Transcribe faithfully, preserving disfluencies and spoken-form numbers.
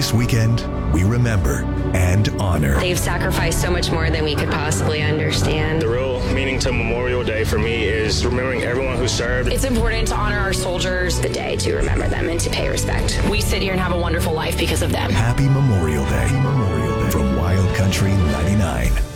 This weekend, we remember and honor. They've sacrificed so much more than we could possibly understand. The real meaning to Memorial Day for me is remembering everyone who served. It's important to honor our soldiers. The day to remember them and to pay respect. We sit here and have a wonderful life because of them. Happy Memorial Day. Happy Memorial Day from Wild Country ninety-nine.